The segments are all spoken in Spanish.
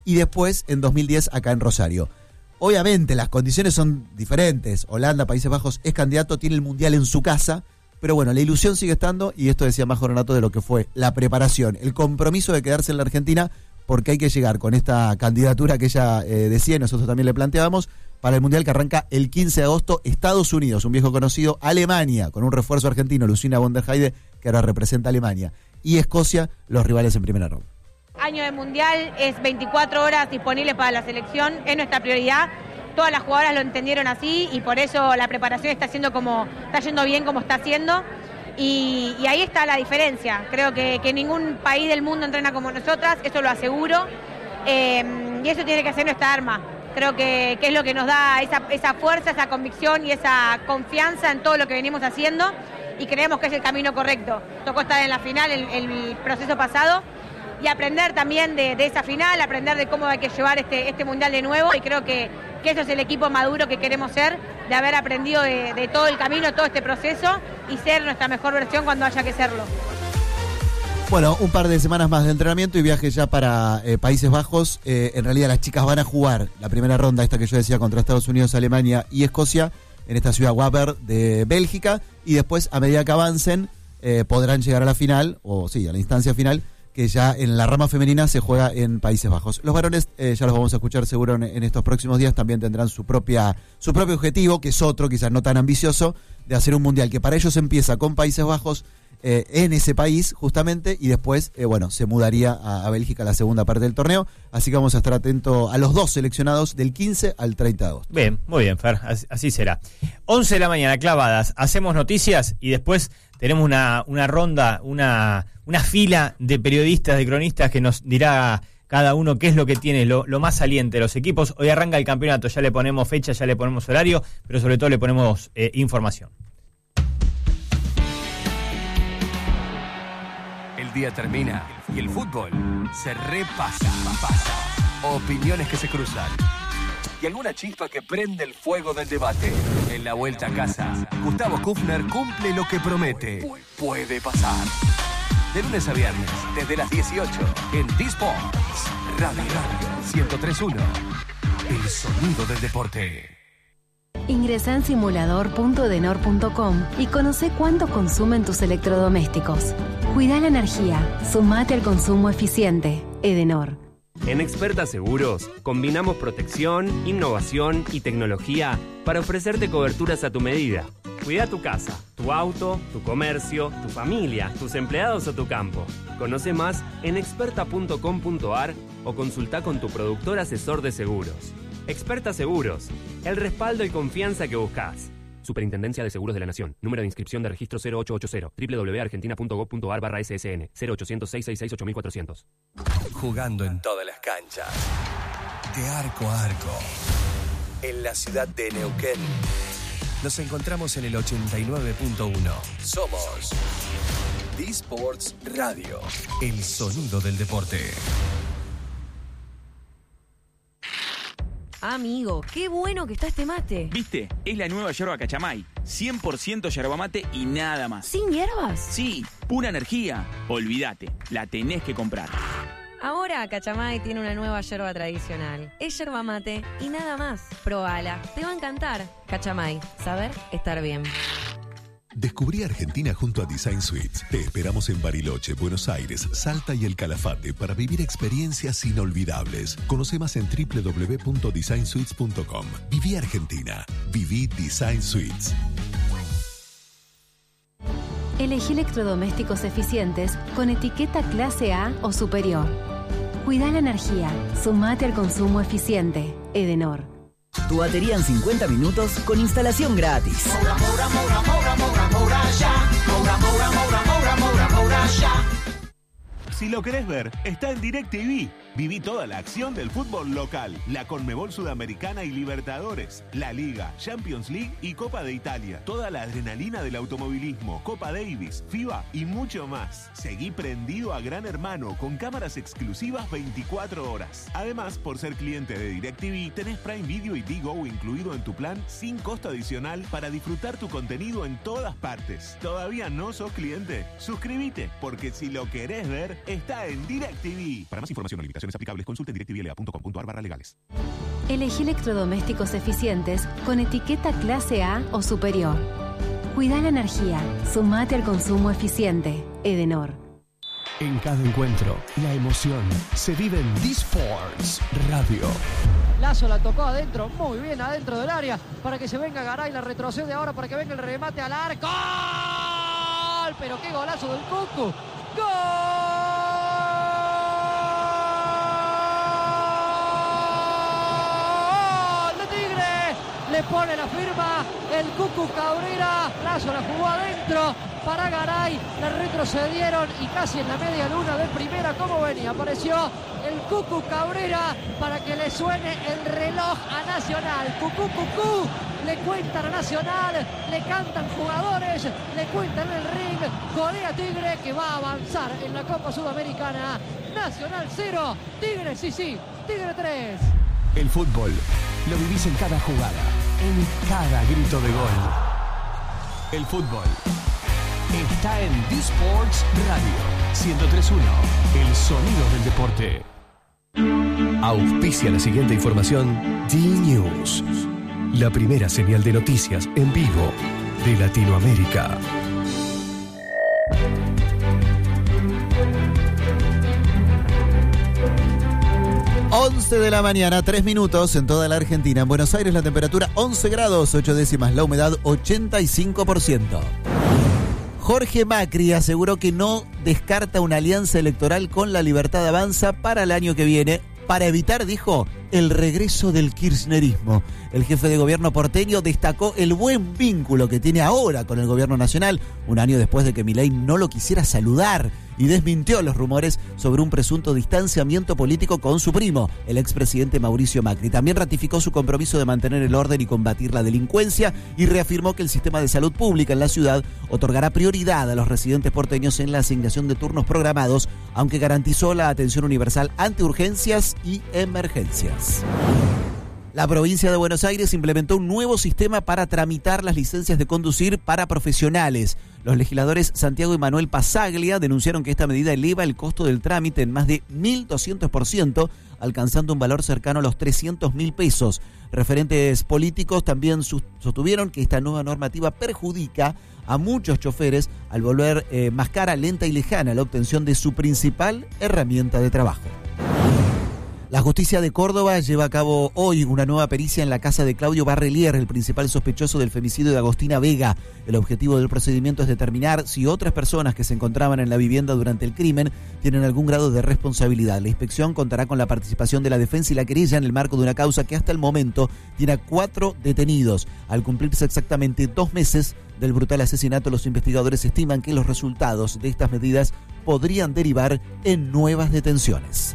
y después en 2010 acá en Rosario. Obviamente las condiciones son diferentes. Holanda, Países Bajos es candidato, tiene el Mundial en su casa, pero bueno, la ilusión sigue estando, y esto decía Majo Renato de lo que fue la preparación, el compromiso de quedarse en la Argentina, porque hay que llegar con esta candidatura que ella decía, y nosotros también le planteábamos, para el Mundial que arranca el 15 de agosto, Estados Unidos, un viejo conocido, Alemania, con un refuerzo argentino, Lucinda von der Heide, que ahora representa a Alemania, y Escocia, los rivales en primera ronda. Año de Mundial, es 24 horas disponibles para la selección, es nuestra prioridad. Todas las jugadoras lo entendieron así y por eso la preparación está yendo bien como está haciendo. Y ahí está la diferencia. Creo que ningún país del mundo entrena como nosotras, eso lo aseguro. Y eso tiene que ser nuestra arma. Creo que es lo que nos da esa fuerza, esa convicción y esa confianza en todo lo que venimos haciendo. Y creemos que es el camino correcto. Tocó estar en la final, el proceso pasado. Y aprender también de esa final, aprender de cómo hay que llevar este Mundial de nuevo. Y creo que eso es el equipo maduro que queremos ser, de haber aprendido de todo el camino, todo este proceso, y ser nuestra mejor versión cuando haya que serlo. Bueno, un par de semanas más de entrenamiento y viaje ya para Países Bajos. En realidad las chicas van a jugar la primera ronda, esta que yo decía, contra Estados Unidos, Alemania y Escocia, en esta ciudad Wapper de Bélgica, y después, a medida que avancen, podrán llegar a la final, o sí, a la instancia final, que ya en la rama femenina se juega en Países Bajos. Los varones, ya los vamos a escuchar seguro en estos próximos días, también tendrán su propio objetivo, que es otro, quizás no tan ambicioso, de hacer un mundial que para ellos empieza con Países Bajos, en ese país justamente, y después, se mudaría a Bélgica la segunda parte del torneo, así que vamos a estar atentos a los dos seleccionados del 15 al 30 de agosto. Bien, muy bien, Fer, así será. 11 de la mañana, clavadas, hacemos noticias y después tenemos una ronda, una fila de periodistas, de cronistas que nos dirá cada uno qué es lo que tiene, lo más saliente de los equipos. Hoy arranca el campeonato, ya le ponemos fecha, ya le ponemos horario, pero sobre todo le ponemos información. El día termina y el fútbol se repasa. Opiniones que se cruzan y alguna chispa que prende el fuego del debate. En la vuelta a casa, Gustavo Kufner cumple lo que promete. Puede pasar. De lunes a viernes, desde las 18, en D-Sports Radio 103.1. El sonido del deporte. Ingresá en simulador.edenor.com y conoce cuánto consumen tus electrodomésticos. Cuida la energía, sumate al consumo eficiente. Edenor. En Experta Seguros, combinamos protección, innovación y tecnología para ofrecerte coberturas a tu medida. Cuida tu casa, tu auto, tu comercio, tu familia, tus empleados o tu campo. Conoce más en experta.com.ar o consulta con tu productor asesor de seguros. Experta Seguros, el respaldo y confianza que buscas. Superintendencia de Seguros de la Nación. Número de inscripción de registro 0880. www.argentina.gov.ar/ssn. 0800-666-8400. Jugando en todas las canchas. De arco a arco. En la ciudad de Neuquén. Nos encontramos en el 89.1. Somos D-Sports Radio. El sonido del deporte. Amigo, qué bueno que está este mate. ¿Viste? Es la nueva yerba Cachamay. 100% yerba mate y nada más. ¿Sin hierbas? Sí, pura energía. Olvídate, la tenés que comprar. Ahora Cachamay tiene una nueva yerba tradicional. Es yerba mate y nada más. Probala, te va a encantar. Cachamay, saber estar bien. Descubrí Argentina junto a Design Suites. Te esperamos en Bariloche, Buenos Aires, Salta y El Calafate para vivir experiencias inolvidables. Conoce más en www.designsuites.com. Viví Argentina. Viví Design Suites. Elegí electrodomésticos eficientes con etiqueta clase A o superior. Cuida la energía. Sumate al consumo eficiente. Edenor. Tu batería en 50 minutos con instalación gratis. Si lo querés ver, está en DirecTV. Viví toda la acción del fútbol local, la Conmebol Sudamericana y Libertadores, la Liga, Champions League y Copa de Italia. Toda la adrenalina del automovilismo, Copa Davis, FIBA y mucho más. Seguí prendido a Gran Hermano con cámaras exclusivas 24 horas. Además, por ser cliente de DirecTV, tenés Prime Video y Digo incluido en tu plan sin costo adicional para disfrutar tu contenido en todas partes. ¿Todavía no sos cliente? Suscríbete, porque si lo querés ver, está en DirecTV. Para más información o limitaciones, Limitaciones aplicables. Consulte en directivilea.com.ar/legales. Elegí electrodomésticos eficientes con etiqueta clase A o superior. Cuida la energía. Sumate al consumo eficiente. Edenor. En cada encuentro, la emoción se vive en D-Sports Radio. Lazo la tocó adentro, muy bien adentro del área, para que se venga Garay, la retrocede ahora para que venga el remate al arco. ¡Gol! Pero qué golazo del Cucu. ¡Gol! ¡De Tigre! Le pone la firma el Cucu Cabrera. Lazo la jugó adentro para Garay, la retrocedieron y casi en la media luna de primera, como venía, apareció el Cucu Cabrera para que le suene el reloj a Nacional. Cucú, cucú, le cuentan a Nacional, le cantan jugadores, le cuentan el ring. Golea Tigre, que va a avanzar en la Copa Sudamericana. Nacional 0, Tigre sí, Tigre 3. El fútbol lo vivís en cada jugada, en cada grito de gol. El fútbol está en D-Sports Radio 103.1, el sonido del deporte. Auspicia la siguiente información D-News, la primera señal de noticias en vivo de Latinoamérica. De la mañana, 3 minutos en toda la Argentina. En Buenos Aires la temperatura 11 grados, 8 décimas, la humedad 85%. Jorge Macri aseguró que no descarta una alianza electoral con La Libertad Avanza para el año que viene, para evitar, dijo, el regreso del kirchnerismo. El jefe de gobierno porteño destacó el buen vínculo que tiene ahora con el gobierno nacional, un año después de que Milei no lo quisiera saludar, y desmintió los rumores sobre un presunto distanciamiento político con su primo, el expresidente Mauricio Macri. También ratificó su compromiso de mantener el orden y combatir la delincuencia y reafirmó que el sistema de salud pública en la ciudad otorgará prioridad a los residentes porteños en la asignación de turnos programados, aunque garantizó la atención universal ante urgencias y emergencias. La provincia de Buenos Aires implementó un nuevo sistema para tramitar las licencias de conducir para profesionales. Los legisladores Santiago y Manuel Pasaglia denunciaron que esta medida eleva el costo del trámite en más de 1.200%, alcanzando un valor cercano a los 300.000 pesos. Referentes políticos también sostuvieron que esta nueva normativa perjudica a muchos choferes al volver más cara, lenta y lejana la obtención de su principal herramienta de trabajo. La justicia de Córdoba lleva a cabo hoy una nueva pericia en la casa de Claudio Barrelier, el principal sospechoso del femicidio de Agostina Vega. El objetivo del procedimiento es determinar si otras personas que se encontraban en la vivienda durante el crimen tienen algún grado de responsabilidad. La inspección contará con la participación de la defensa y la querella en el marco de una causa que hasta el momento tiene a 4 detenidos. Al cumplirse exactamente 2 meses del brutal asesinato, los investigadores estiman que los resultados de estas medidas podrían derivar en nuevas detenciones.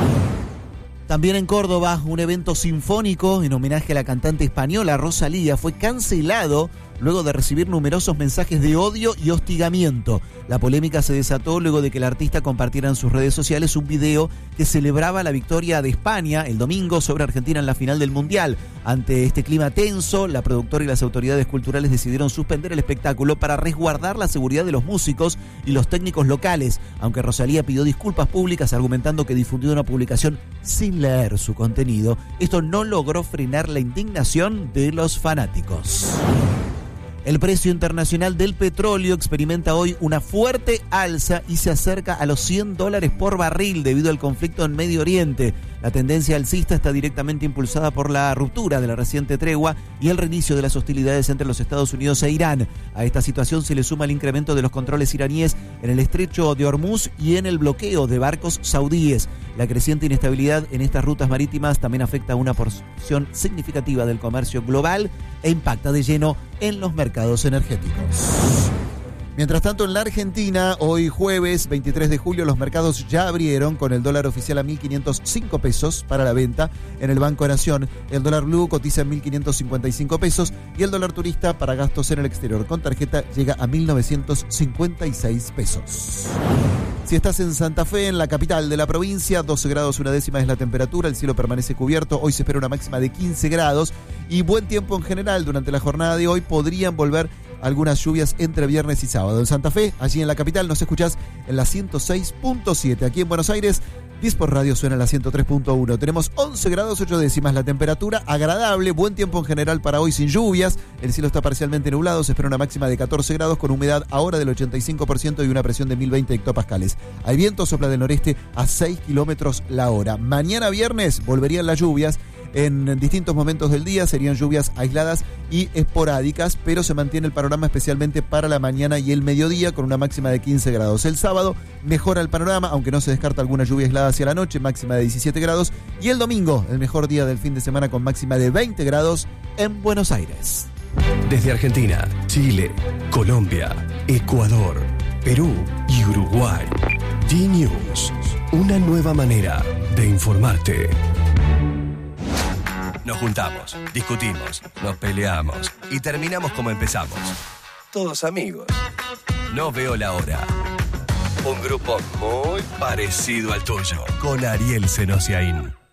También en Córdoba, un evento sinfónico en homenaje a la cantante española Rosalía fue cancelado luego de recibir numerosos mensajes de odio y hostigamiento. La polémica se desató luego de que el artista compartiera en sus redes sociales un video que celebraba la victoria de España el domingo sobre Argentina en la final del Mundial. Ante este clima tenso, la productora y las autoridades culturales decidieron suspender el espectáculo para resguardar la seguridad de los músicos y los técnicos locales, aunque Rosalía pidió disculpas públicas argumentando que difundió una publicación sin leer su contenido. Esto no logró frenar la indignación de los fanáticos. El precio internacional del petróleo experimenta hoy una fuerte alza y se acerca a los $100 por barril debido al conflicto en Medio Oriente. La tendencia alcista está directamente impulsada por la ruptura de la reciente tregua y el reinicio de las hostilidades entre los Estados Unidos e Irán. A esta situación se le suma el incremento de los controles iraníes en el estrecho de Hormuz y en el bloqueo de barcos saudíes. La creciente inestabilidad en estas rutas marítimas también afecta a una porción significativa del comercio global e impacta de lleno en los mercados energéticos. Mientras tanto, en la Argentina, hoy jueves 23 de julio, los mercados ya abrieron con el dólar oficial a 1.505 pesos para la venta en el Banco Nación. El dólar blue cotiza en 1.555 pesos y el dólar turista para gastos en el exterior con tarjeta llega a 1.956 pesos. Si estás en Santa Fe, en la capital de la provincia, 12 grados 1 décima es la temperatura, el cielo permanece cubierto, hoy se espera una máxima de 15 grados y buen tiempo en general. Durante la jornada de hoy podrían volver algunas lluvias entre viernes y sábado. En Santa Fe, allí en la capital, nos escuchás en la 106.7. Aquí en Buenos Aires, Disport Radio suena a la 103.1. Tenemos 11 grados 8 décimas la temperatura, agradable, buen tiempo en general para hoy sin lluvias. El cielo está parcialmente nublado, se espera una máxima de 14 grados con humedad ahora del 85% y una presión de 1020 hectopascales. Hay viento, sopla del noreste a 6 kilómetros la hora. Mañana viernes volverían las lluvias. En distintos momentos del día serían lluvias aisladas y esporádicas, pero se mantiene el panorama especialmente para la mañana y el mediodía con una máxima de 15 grados. El sábado mejora el panorama, aunque no se descarta alguna lluvia aislada hacia la noche, máxima de 17 grados. Y el domingo, el mejor día del fin de semana con máxima de 20 grados en Buenos Aires. Desde Argentina, Chile, Colombia, Ecuador, Perú y Uruguay. D-News, una nueva manera de informarte. Nos juntamos, discutimos, nos peleamos y terminamos como empezamos. Todos amigos. No veo la hora. Un grupo muy parecido al tuyo, con Ariel Senosiaín.